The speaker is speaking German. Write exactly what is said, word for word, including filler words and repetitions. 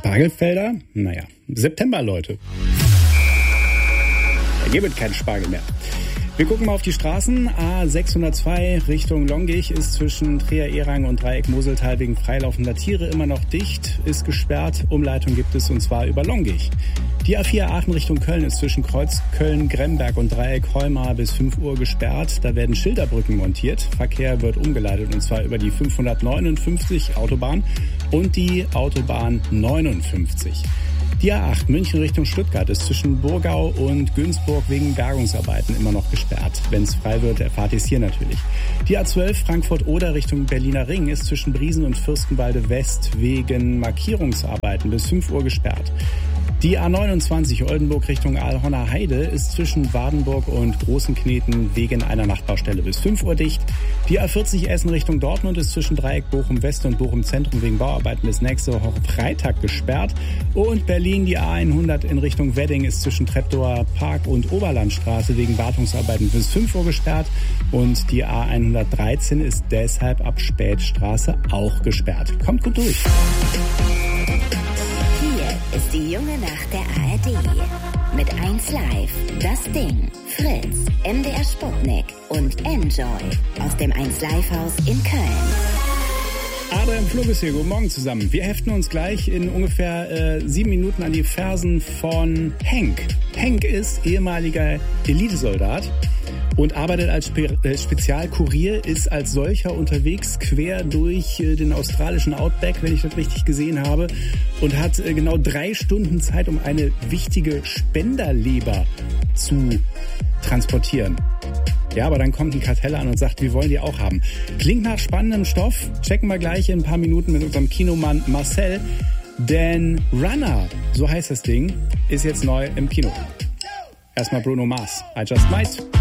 Spargelfelder? Naja, September, Leute. Da gibt es keinen Spargel mehr. Wir gucken mal auf die Straßen. A sechshundertzwei Richtung Longich ist zwischen Trier-Erang und Dreieck-Moseltal wegen freilaufender Tiere immer noch dicht, ist gesperrt. Umleitung gibt es und zwar über Longich. Die A vier Aachen Richtung Köln ist zwischen Kreuz Köln, Gremberg und Dreieck Heumar bis fünf Uhr gesperrt. Da werden Schilderbrücken montiert. Verkehr wird umgeleitet und zwar über die fünfhundertneunundfünfzig Autobahn und die Autobahn neunundfünfzig. Die A acht München Richtung Stuttgart ist zwischen Burgau und Günzburg wegen Bergungsarbeiten immer noch gesperrt. Wenn es frei wird, erfahrt ihr es hier natürlich. Die A zwölf Frankfurt-Oder Richtung Berliner Ring ist zwischen Briesen und Fürstenwalde West wegen Markierungsarbeiten bis fünf Uhr gesperrt. Die A neunundzwanzig Oldenburg Richtung Aalhorner Heide ist zwischen Wardenburg und Großenkneten wegen einer Nachtbaustelle bis fünf Uhr dicht. Die A vierzig Essen Richtung Dortmund ist zwischen Dreieck Bochum West und Bochum Zentrum wegen Bauarbeiten bis nächste Woche Freitag gesperrt. Und Berlin, die A hundert in Richtung Wedding ist zwischen Treptower Park und Oberlandstraße wegen Wartungsarbeiten bis fünf Uhr gesperrt. Und die A hundertdreizehn ist deshalb ab Spätstraße auch gesperrt. Kommt gut durch. Ist die junge Nacht der A R D. Mit eins Live, Das Ding, Fritz, M D R Sputnik und Enjoy aus dem eins Live Haus in Köln. Adrian Flug ist hier, guten Morgen zusammen. Wir heften uns gleich in ungefähr äh, sieben Minuten an die Fersen von Henk. Henk ist ehemaliger Elitesoldat und arbeitet als Spe- äh, Spezialkurier, ist als solcher unterwegs quer durch äh, den australischen Outback, wenn ich das richtig gesehen habe, und hat äh, genau drei Stunden Zeit, um eine wichtige Spenderleber zu transportieren. Ja, aber dann kommt ein Kartell an und sagt, wir wollen die auch haben. Klingt nach spannendem Stoff. Checken wir gleich in ein paar Minuten mit unserem Kinomann Marcel. Denn Runner, so heißt das Ding, ist jetzt neu im Kino. Erstmal Bruno Mars. I Just Might.